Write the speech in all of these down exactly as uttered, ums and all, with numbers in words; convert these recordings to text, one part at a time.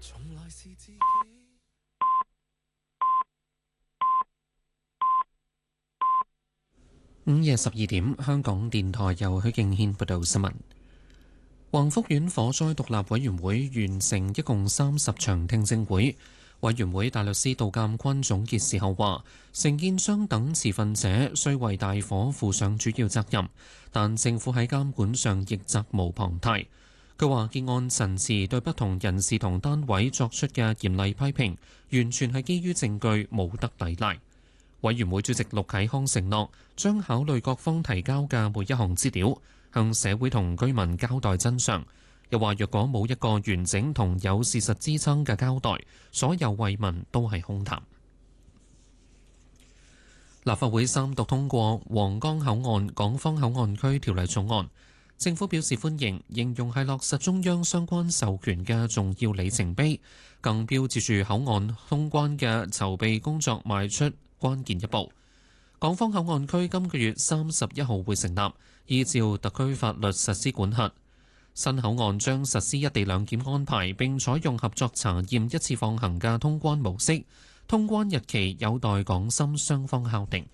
午夜十二點，香港電台由許敬軒報道新聞。宏福苑火災獨立委員會完成一共三十場聽證會，委員會大律師杜鑑坤總結時候話，承建商等持份者須為大火負上主要責任，但政府喺監管上亦責無旁貸。佢話結案陳詞對不同人士同單位作出嘅嚴厲批評，完全係基於證據，冇得抵賴。委員會主席陸啟康承諾將考慮各方提交嘅每一項資料，向社會同居民交代真相。又話若果冇一個完整同有事實支撐嘅交代，所有慰問都係空談。立法會三讀通過皇崗口岸港方口岸區條例草案，政府表示歡迎，形容係落實中央相關授權嘅重要里程碑，更標誌住口岸通關嘅籌備工作邁出關鍵一步。港方口岸區今個月三十一號會成立，依照特區法律實施管轄。新口岸將實施一地兩檢安排，並採用合作查驗一次放行嘅通關模式。通關日期有待港深雙方敲定。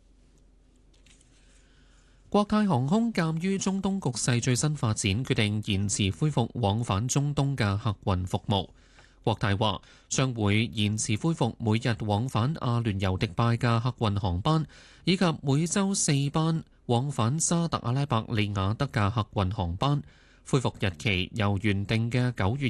國泰航空鑑於中東局勢最新發展，決定延遲恢復往返中東嘅客運服務。國泰話將會延遲恢復每日往返阿聯酋迪拜嘅客運航班，以及每週四班往返沙特阿拉伯利雅得嘅客運航班。恢復日期由原定嘅九月